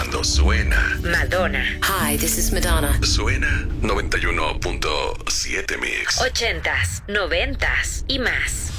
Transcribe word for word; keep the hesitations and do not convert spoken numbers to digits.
cuando suena Madonna. Hi, this is Madonna. Suena noventa y uno punto siete Mix. Ochentas, noventas y más.